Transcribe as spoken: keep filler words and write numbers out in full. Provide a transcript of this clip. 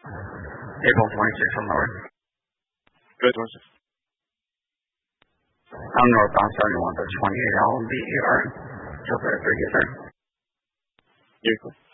April twenty-sixth on north. Good, Joseph. I'm northbound seventy-one to twenty-eight. I'll be here. Till there, three, yes, sir. Vehicle.